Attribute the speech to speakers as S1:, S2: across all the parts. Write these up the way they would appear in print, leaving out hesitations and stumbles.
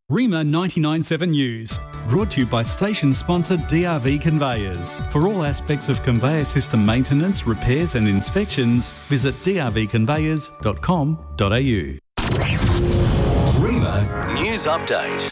S1: Rima 99.7 News, brought to you by station sponsor DRV Conveyors. For all aspects of conveyor system maintenance, repairs and inspections, visit drvconveyors.com.au.
S2: Rima News Update.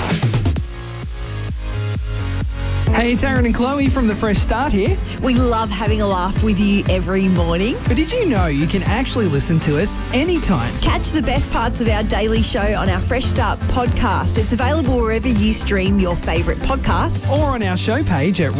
S3: Hey, it's Aaron and Chloe from The Fresh Start here.
S4: We love having a laugh with you every morning.
S3: But did you know you can actually listen to us anytime?
S4: Catch the best parts of our daily show on our Fresh Start podcast. It's available wherever you stream your favourite podcasts.
S3: Or on our show page at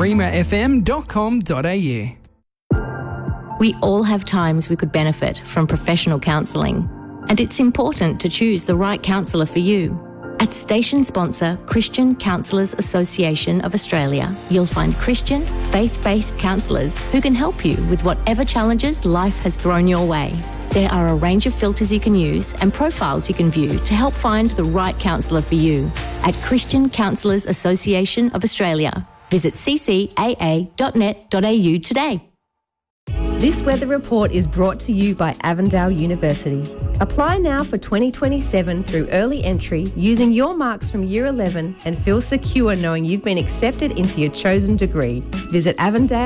S3: rimafm.com.au.
S5: We all have times we could benefit from professional counselling, and it's important to choose the right counsellor for you. At station sponsor Christian Counsellors Association of Australia, you'll find Christian, faith-based counsellors who can help you with whatever challenges life has thrown your way. There are a range of filters you can use and profiles you can view to help find the right counsellor for you. At Christian Counsellors Association of Australia, visit ccaa.net.au today.
S6: This weather report is brought to you by Avondale University. Apply now for 2027 through early entry using your marks from Year 11 and feel secure knowing you've been accepted into your chosen degree. Visit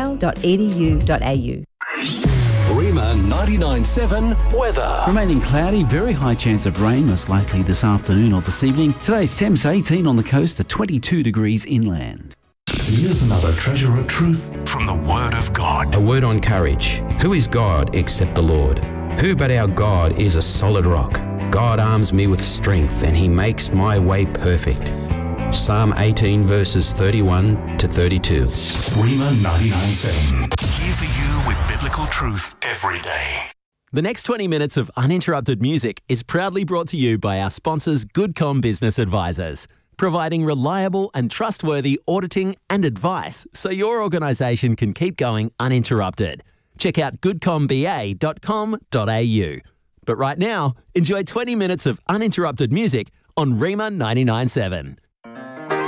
S6: avondale.edu.au.
S2: Rima 99.7 weather.
S7: Remaining cloudy, very high chance of rain, most likely this afternoon or this evening. Today's temps 18 on the coast to 22 degrees inland.
S2: Here's another treasure of truth from the Word of God.
S8: A word on courage. Who is God except the Lord? Who but our God is a solid rock? God arms me with strength and he makes my way perfect. Psalm 18 verses 31 to 32.
S2: Rima 99.7. Here for you with biblical truth every day.
S9: The next 20 minutes of uninterrupted music is proudly brought to you by our sponsors GoodCom Business Advisors, providing reliable and trustworthy auditing and advice so your organisation can keep going uninterrupted. Check out goodcomba.com.au. But right now, enjoy 20 minutes of uninterrupted music on Rima 99.7.